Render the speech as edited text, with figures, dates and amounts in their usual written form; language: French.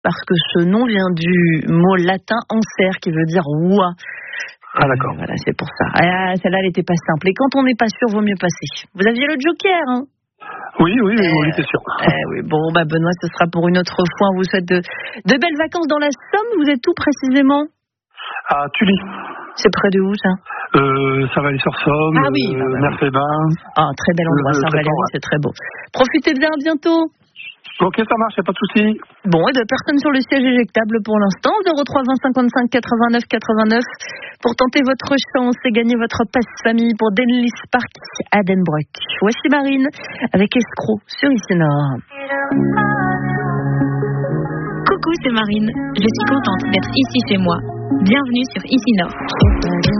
parce que ce nom vient du mot latin anser qui veut dire oie. Ah d'accord. Voilà, c'est pour ça. Ah, celle-là, elle n'était pas simple. Et quand on n'est pas sûr, vaut mieux passer. Vous aviez le joker, hein? Oui, c'est sûr. Oui. Bon, Benoît, ce sera pour une autre fois. On vous souhaite de belles vacances dans la Somme. Vous êtes où précisément? À Tully. C'est près de où, ça? Saint-Vallier-sur-Somme, Ah oui, Mercébin. Ah, très bel endroit, Saint-Valéry, c'est très beau. Profitez bien, à bientôt. Ok, ça marche, y a pas de souci. Bon, et de personne sur le siège éjectable pour l'instant. 03 20 55 89 89 pour tenter votre chance et gagner votre passe-famille pour Denlis Park à Denbroek. Voici Marine avec Escroc sur Ici Nord. Coucou, c'est Marine. Je suis contente d'être ici chez moi. Bienvenue sur Ici Nord.